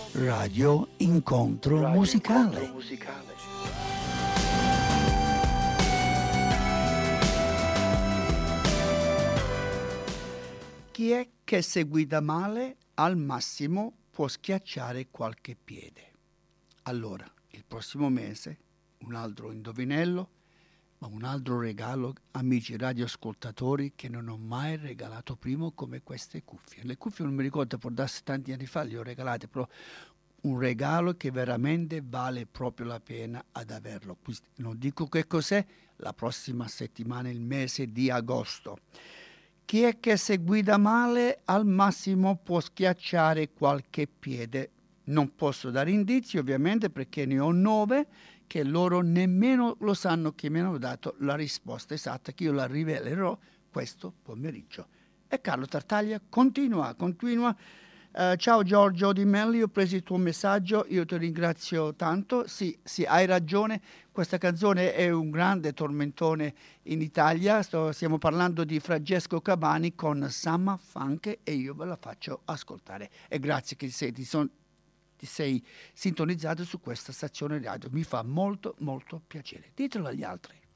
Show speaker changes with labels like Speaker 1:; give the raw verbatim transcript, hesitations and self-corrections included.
Speaker 1: Radio Incontro Radio Musicale. Incontro musicale. Chi è che se guida male al massimo può schiacciare qualche piede. Allora, il prossimo mese, un altro indovinello, ma un altro regalo, amici radioascoltatori, che non ho mai regalato prima, come queste cuffie. Le cuffie non mi ricordo, può darsi tanti anni fa, le ho regalate, però un regalo che veramente vale proprio la pena ad averlo. Non dico che cos'è, la prossima settimana, il mese di agosto. Chi è che se guida male al massimo può schiacciare qualche piede. Non posso dare indizi ovviamente perché ne ho nove che loro nemmeno lo sanno, che mi hanno dato la risposta esatta, che io la rivelerò questo pomeriggio. E Carlo Tartaglia continua, continua. Uh, ciao Giorgio Di Melli, ho preso il tuo messaggio, io ti ringrazio tanto. Sì, sì, hai ragione, questa canzone è un grande tormentone in Italia. Sto, stiamo parlando di Francesco Cabani con Summer Funk e io ve la faccio ascoltare. E grazie che sei, ti, son, ti sei sintonizzato su questa stazione radio, mi fa molto molto piacere. Ditelo agli altri.